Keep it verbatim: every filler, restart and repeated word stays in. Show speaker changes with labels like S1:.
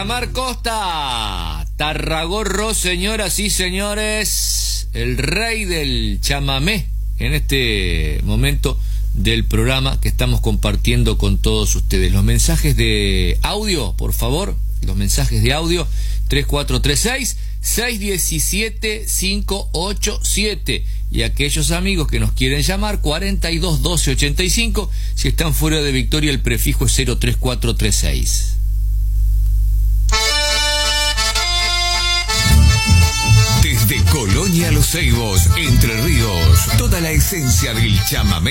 S1: Mar Costa, Tarragorro, señoras y señores, el rey del chamamé en este momento del programa que estamos compartiendo con todos ustedes. Los mensajes de audio, por favor, los mensajes de audio tres cuatro tres seis, seis uno siete, cinco ocho siete y aquellos amigos que nos quieren llamar cuarenta y dos, doce, ochenta y cinco, si están fuera de Victoria el prefijo es cero tres cuatro tres seis.
S2: Desde Colonia Los Ceibos, Entre Ríos, toda la esencia del chamamé